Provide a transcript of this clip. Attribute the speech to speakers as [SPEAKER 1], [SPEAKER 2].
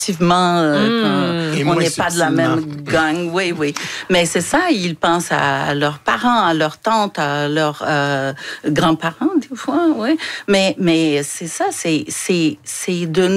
[SPEAKER 1] Effectivement, on n'est pas de la même
[SPEAKER 2] subtilement.
[SPEAKER 1] gang, oui. Mais c'est ça, ils pensent à leurs parents, à leurs tantes, à leurs grands-parents, des fois, oui. Mais c'est ça, c'est de